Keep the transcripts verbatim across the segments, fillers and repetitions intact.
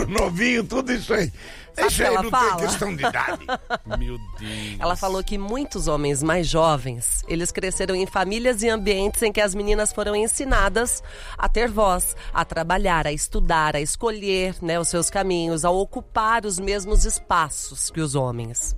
velho, novinho, tudo isso aí. Sabe Isso que aí ela não fala? tem questão de idade. Meu Deus. Ela falou que muitos homens mais jovens, eles cresceram em famílias e ambientes em que as meninas foram ensinadas a ter voz, a trabalhar, a estudar, a escolher, né, os seus caminhos, a ocupar os mesmos espaços que os homens.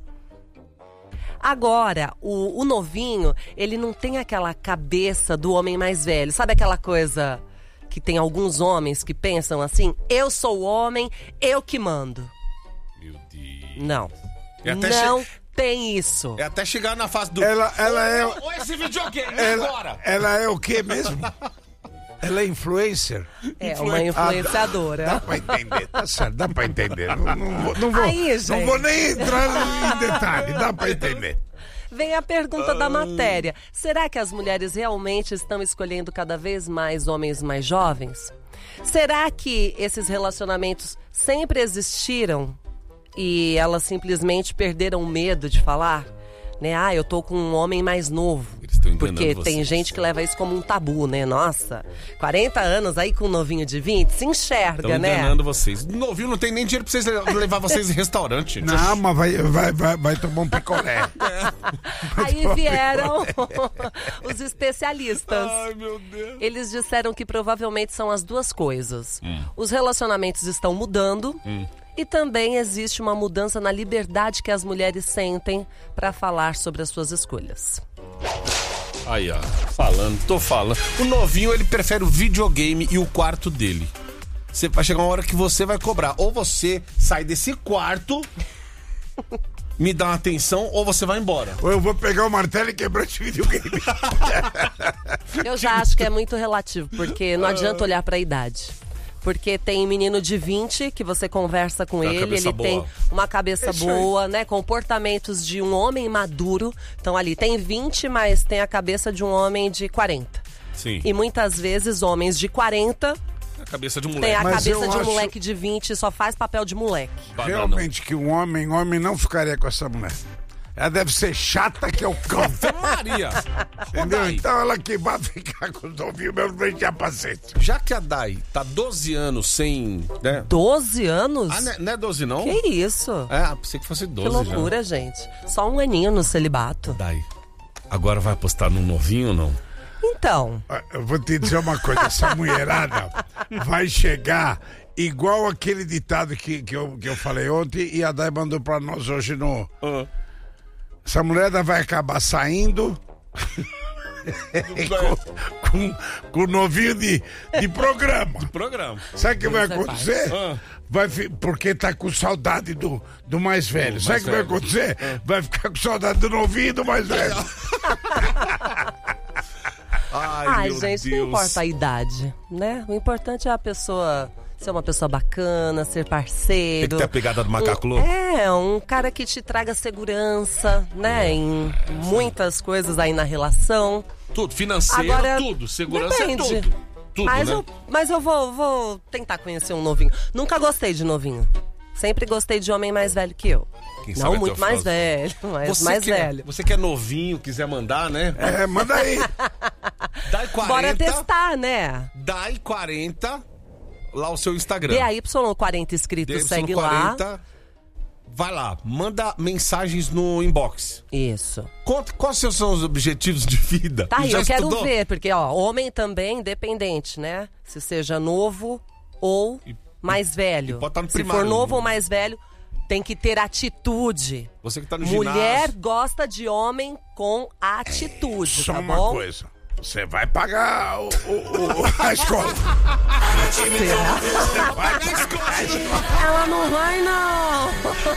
Agora, o, o novinho, ele não tem aquela cabeça do homem mais velho. Sabe aquela coisa que tem alguns homens que pensam assim? Eu sou o homem, eu que mando. Meu Deus. Não. É até Não che- tem isso. É até chegar na fase do... Ela, ela é... Ou esse videogame, Ela, agora? ela é o quê mesmo? Ela é influencer? É uma influenciadora. Dá pra entender, tá certo, dá pra entender. Não, não vou, não, vou, Aí, não gente. vou nem entrar em detalhe, dá pra entender. Vem a pergunta da matéria. Será que as mulheres realmente estão escolhendo cada vez mais homens mais jovens? Será que esses relacionamentos sempre existiram e elas simplesmente perderam o medo de falar? Né? Ah, eu tô com um homem mais novo. Eles estão enganando Porque vocês. tem gente que leva isso como um tabu, né? Nossa, quarenta anos aí com um novinho de vinte, se enxerga, Estão né? enganando vocês. Novinho, não tem nem dinheiro pra vocês levar vocês em restaurante. Não, mas vai, vai, vai, vai tomar um picolé. Aí vieram os especialistas. Ai, meu Deus. Eles disseram que provavelmente são as duas coisas. Hum. Os relacionamentos estão mudando Hum. e também existe uma mudança na liberdade que as mulheres sentem para falar sobre as suas escolhas. Aí, ó. Falando, tô falando. O novinho, ele prefere o videogame e o quarto dele. Você vai chegar uma hora que você vai cobrar. Ou você sai desse quarto, me dá uma atenção, ou você vai embora. Ou eu vou pegar o martelo e quebrar esse videogame. Eu já acho que é muito relativo, porque não adianta olhar para a idade. Porque tem menino de vinte que você conversa com Tem uma ele, cabeça ele boa. tem uma cabeça Isso aí. boa, né? Comportamentos de um homem maduro. Então ali tem vinte, mas tem a cabeça de um homem de quarenta. Sim. E muitas vezes homens de quarenta A cabeça de um tem moleque. a Mas cabeça eu de um acho- moleque de vinte e só faz papel de moleque. Bananão. Realmente que um homem, homem não ficaria com essa mulher. Ela deve ser chata que é o cão. Ave Maria! Ô, Entendeu? Dai, Então ela que vai ficar com os novinhos mesmo pra gente capacete. já que a Dai tá doze anos sem... Né? doze anos? Ah, não é- não é doze, não? Que isso? É, pensei que fosse doze Que loucura, gente. Só um aninho no celibato. já. Dai, agora vai apostar no novinho ou não? Então, Ah, eu vou te dizer uma coisa, essa mulherada vai chegar igual aquele ditado que, que, eu, que eu falei ontem e a Dai mandou pra nós hoje no... Essa mulherada vai acabar saindo com, com, com novinho de, de programa. Programa. Sabe o que vai Isso é acontecer? Ah. Vai fi- porque tá com saudade do, do mais velho. Do Sabe mais o que vai velho. acontecer? Vai ficar com saudade do novinho e do mais velho. Ai, ai, meu gente, Deus. não importa a idade, né? O importante é a pessoa ser uma pessoa bacana, ser parceiro. Tem que ter a pegada do macaco Um- louco. É, um cara que te traga segurança, né? Em muitas coisas aí na relação. Tudo, financeiro, Agora, tudo. Segurança depende. é tudo. Tudo, mas, né? eu, mas eu vou, vou tentar conhecer um novinho. Nunca gostei de novinho. Sempre gostei de homem mais velho que eu. Quem sabe Não até muito o mais final. velho, mas Você mais que é- velho. Você que é novinho, quiser mandar, né? É, manda aí. Dai quarenta. Bora testar, né? Dai quarenta, lá o seu Instagram. D A Y quarenta inscritos, segue lá. quarenta. Vai lá, manda mensagens no inbox. Isso. Conta quais são os objetivos de vida. Tá aí, Já eu quero estudou? ver, porque, ó, homem também independente, né? Se seja novo ou E- mais velho. e pode tá no Se primário. for novo ou mais velho, tem que ter atitude. Você que tá no Mulher ginásio. gosta de homem com atitude, Só tá uma bom? coisa. Você vai pagar o, o- o- a escola. Ela não vai, não.